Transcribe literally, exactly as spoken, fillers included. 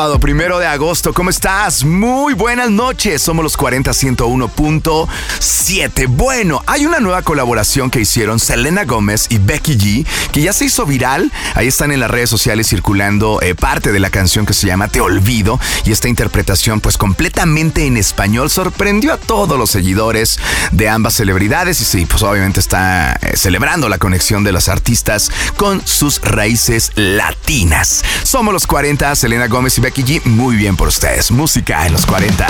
Primero de agosto, ¿cómo estás? Muy buenas noches, somos los cuarenta ciento uno punto siete. Bueno, hay una nueva colaboración que hicieron Selena Gómez y Becky G, que ya se hizo viral. Ahí están en las redes sociales circulando eh, parte de la canción que se llama Te Olvido, y esta interpretación pues completamente en español sorprendió a todos los seguidores de ambas celebridades, y sí, pues obviamente está eh, celebrando la conexión de las artistas con sus raíces latinas. Somos los cuarenta, Selena Gómez y Becky G, muy bien por ustedes. Música en los cuarenta.